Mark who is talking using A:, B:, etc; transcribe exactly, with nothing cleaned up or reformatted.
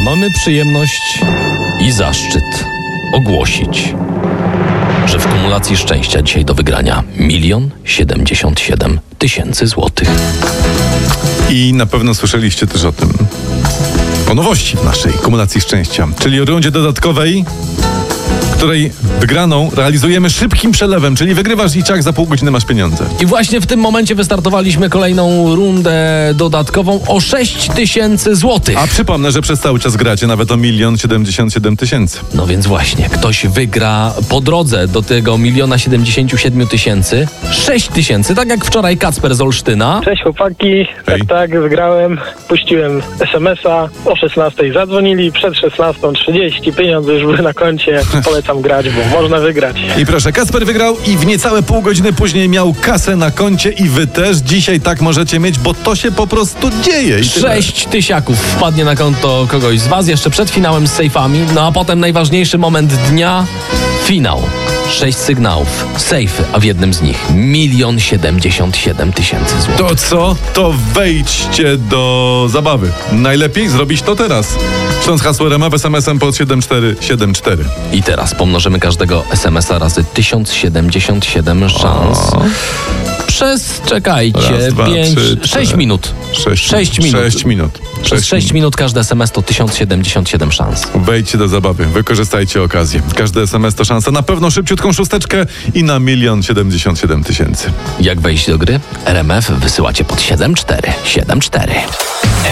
A: mamy przyjemność i zaszczyt ogłosić, że w kumulacji szczęścia dzisiaj do wygrania milion siedemdziesiąt siedem tysięcy złotych.
B: I na pewno słyszeliście też o tym, o nowości w naszej kumulacji szczęścia, czyli o rundzie dodatkowej, której wygraną realizujemy szybkim przelewem, czyli wygrywasz i ciach, za pół godziny masz pieniądze.
A: I właśnie w tym momencie wystartowaliśmy kolejną rundę dodatkową o sześć tysięcy złotych.
B: A przypomnę, że przez cały czas gracie nawet o milion siedemdziesiąt siedem tysięcy.
A: No więc właśnie, ktoś wygra po drodze do tego miliona siedemdziesięciu siedmiu tysięcy sześć tysięcy, tak jak wczoraj Kacper z Olsztyna.
C: Cześć chłopaki,
B: Hej.
C: tak, tak, wygrałem, puściłem es em es a, o szesnastej zadzwonili, przed szesnastą trzydzieści, pieniądze już były na koncie, polecam grać, bo można wygrać.
B: I proszę, Kacper wygrał i w niecałe pół godziny później miał kasę na koncie i wy też dzisiaj tak możecie mieć, bo to się po prostu dzieje. I tyle.
A: Sześć tysiaków wpadnie na konto kogoś z was jeszcze przed finałem z sejfami, no a potem najważniejszy moment dnia, finał. Sześć sygnałów, sejfy, a w jednym z nich milion siedemdziesiąt siedem tysięcy złotych.
B: To co? To wejdźcie do zabawy. Najlepiej zrobić to teraz. Śląsk hasło R M F es em es em pod siedem cztery siedem cztery.
A: I teraz pomnożymy każdego es em es a razy tysiąc siedemdziesiąt siedem szans. Przez, czekajcie,
B: Raz, dwa,
A: pięć,
B: trzy,
A: sześć
B: cztery.
A: minut.
B: Sześć,
A: Sześć minut.
B: Sześć minut.
A: Przez sześć minut każdy es em es to tysiąc siedemdziesiąt siedem szans.
B: Wejdźcie do zabawy, wykorzystajcie okazję. Każdy es em es to szansa na pewno szybciutką szósteczkę i na milion siedemdziesiąt siedem tysięcy.
A: Jak wejść do gry? R M F wysyłacie pod siedem cztery siedem cztery.